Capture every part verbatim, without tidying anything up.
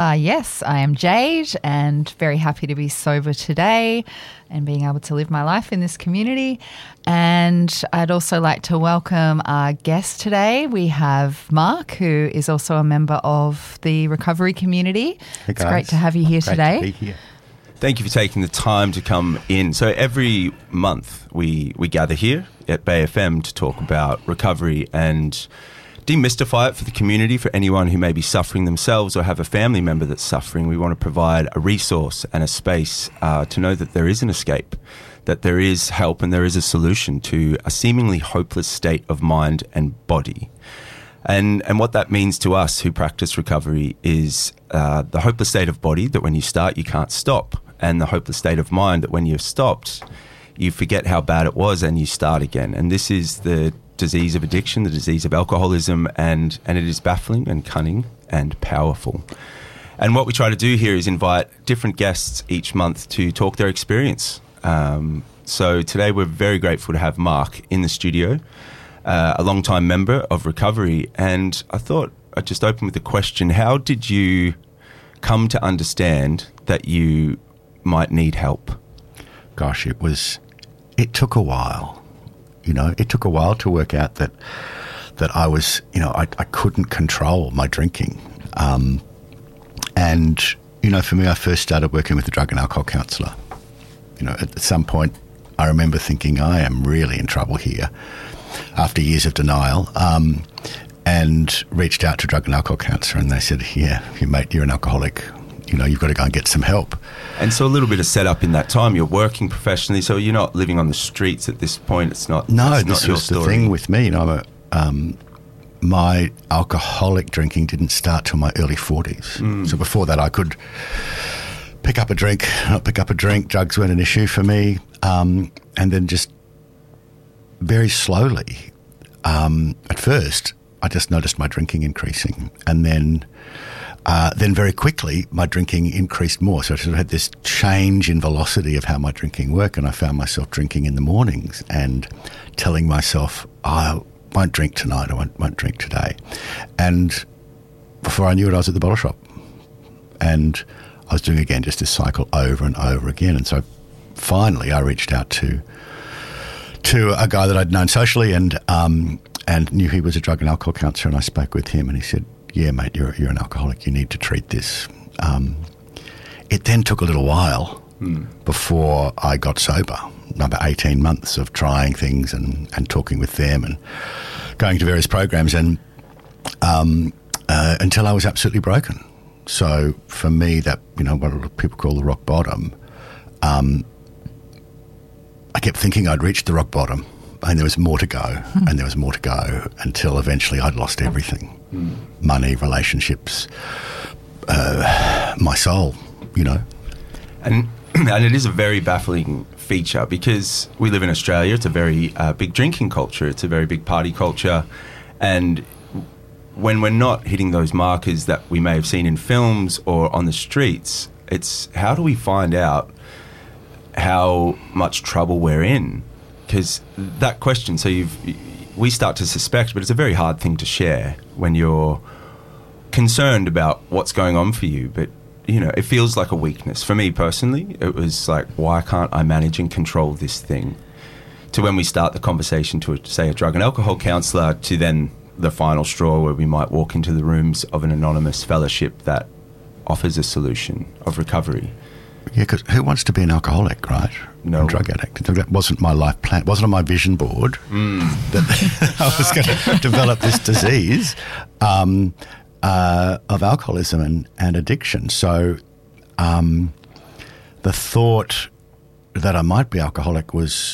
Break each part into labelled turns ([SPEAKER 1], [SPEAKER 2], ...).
[SPEAKER 1] Uh, yes, I am Jade and very happy to be sober today and being able to live my life in this community. And I'd also like to welcome our guest today. We have Mark, who is also a member of the recovery community.
[SPEAKER 2] Hey
[SPEAKER 1] it's great to have you here
[SPEAKER 2] great
[SPEAKER 1] today.
[SPEAKER 2] To be here.
[SPEAKER 3] Thank you for taking the time to come in. So every month we, we gather here at Bay F M to talk about recovery and demystify it for the community, for anyone who may be suffering themselves or have a family member that's suffering. We want to provide a resource and a space uh, to know that there is an escape, that there is help and there is a solution to a seemingly hopeless state of mind and body. And and what that means to us who practice recovery is uh, the hopeless state of body, that when you start you can't stop, and the hopeless state of mind, that when you've stopped you forget how bad it was and you start again. And this is the disease of addiction, the disease of alcoholism, and, and it is baffling and cunning and powerful. And what we try to do here is invite different guests each month to talk their experience. Um, so today we're very grateful to have Mark in the studio, uh, a long-time member of recovery. And I thought I'd just open with a question. How did you come to understand that you might need help?
[SPEAKER 2] Gosh, it was, it took a while. You know, it took a while to work out that that I was, you know, I, I couldn't control my drinking. Um, and, you know, for me, I first started working with a drug and alcohol counsellor. You know, at some point, I remember thinking, I am really in trouble here after years of denial, um, and reached out to a drug and alcohol counsellor, and they said, yeah, you mate, you're an alcoholic. You know, you've got to go and get some help.
[SPEAKER 3] And so a little bit of setup in that time. You're working professionally, so you're not living on the streets at this point. It's not.
[SPEAKER 2] No,
[SPEAKER 3] it's
[SPEAKER 2] this
[SPEAKER 3] not your
[SPEAKER 2] was the
[SPEAKER 3] story.
[SPEAKER 2] thing with me. You know, I'm a, um, my alcoholic drinking didn't start till my early forties. Mm. So before that, I could pick up a drink, not pick up a drink. Drugs weren't an issue for me, um, and then just very slowly. Um, at first, I just noticed my drinking increasing, and then. Uh, then very quickly, my drinking increased more. So I sort of had this change in velocity of how my drinking worked, and I found myself drinking in the mornings and telling myself, oh, I won't drink tonight, I won't, won't drink today. And before I knew it, I was at the bottle shop. And I was doing, again, just this cycle over and over again. And so finally I reached out to to a guy that I'd known socially and um, and knew he was a drug and alcohol counsellor, and I spoke with him, and he said, yeah, mate, you're you're an alcoholic. You need to treat this. Um, it then took a little while mm. before I got sober. About eighteen months of trying things and, and talking with them and going to various programs and um, uh, until I was absolutely broken. So for me, that, you know, what people call the rock bottom, um, I kept thinking I'd reached the rock bottom. And there was more to go, hmm. and there was more to go until eventually I'd lost everything. Hmm. Money, relationships, uh, my soul, you know.
[SPEAKER 3] And and it is a very baffling feature because we live in Australia. It's a very uh, big drinking culture. It's a very big party culture. And when we're not hitting those markers that we may have seen in films or on the streets, it's how do we find out how much trouble we're in? Because that question, so you've, we start to suspect, but it's a very hard thing to share when you're concerned about what's going on for you. But, you know, it feels like a weakness. For me personally, it was like, why can't I manage and control this thing? To when we start the conversation to, say, a drug and alcohol counsellor, to then the final straw where we might walk into the rooms of an anonymous fellowship that offers a solution of recovery.
[SPEAKER 2] Yeah, because who wants to be an alcoholic, right?
[SPEAKER 3] No.
[SPEAKER 2] A drug addict. That wasn't my life plan. It wasn't on my vision board mm. that I was going to develop this disease um, uh, of alcoholism and, and addiction. So um, the thought that I might be alcoholic was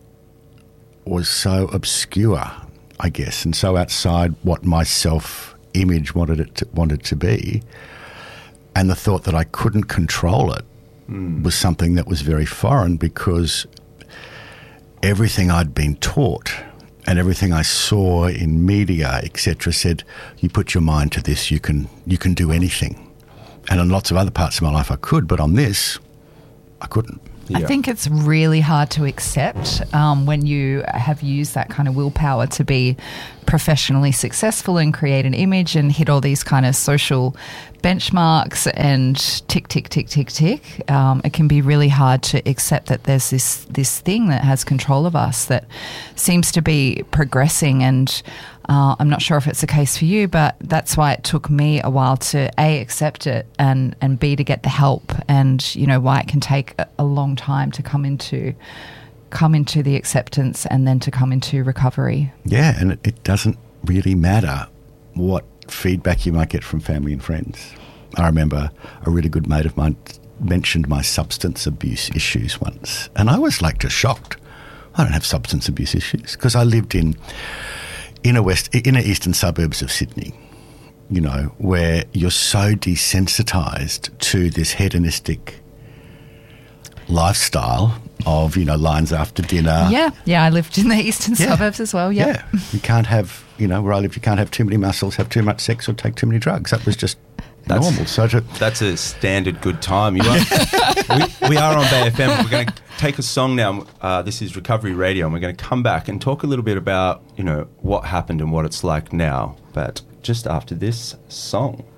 [SPEAKER 2] was so obscure, I guess, and so outside what my self-image wanted it to, wanted to be. And the thought that I couldn't control it Mm. was something that was very foreign, because everything I'd been taught and everything I saw in media, et cetera, said, you put your mind to this, you can you can do anything. And on lots of other parts of my life I could, but on this, I couldn't.
[SPEAKER 3] Yeah.
[SPEAKER 1] I think it's really hard to accept um, when you have used that kind of willpower to be professionally successful and create an image and hit all these kind of social benchmarks and tick, tick, tick, tick, tick. Um, it can be really hard to accept that there's this this thing that has control of us that seems to be progressing. And uh, I'm not sure if it's the case for you, but that's why it took me a while to A, accept it, and, and B, to get the help, and, you know, why it can take a, a long time to come into come into the acceptance and then to come into recovery.
[SPEAKER 2] Yeah, and it, it doesn't really matter what feedback you might get from family and friends. I remember a really good mate of mine mentioned my substance abuse issues once, and I was like just shocked. I don't have substance abuse issues because I lived in inner west, inner eastern suburbs of Sydney, you know, where you're so desensitized to this hedonistic lifestyle of, you know, lines after dinner.
[SPEAKER 1] Yeah, yeah, I lived in the eastern
[SPEAKER 2] Yeah.
[SPEAKER 1] suburbs as well. Yep.
[SPEAKER 2] Yeah, you can't have, you know, where I lived, you can't have too many muscles, have too much sex, or take too many drugs. That was just
[SPEAKER 3] That's-
[SPEAKER 2] normal. So to,
[SPEAKER 3] That's a standard good time. You are, we, we are on Bay F M. We're going to take a song now. Uh, this is Recovery Radio, and we're going to come back and talk a little bit about, you know, what happened and what it's like now. But just after this song.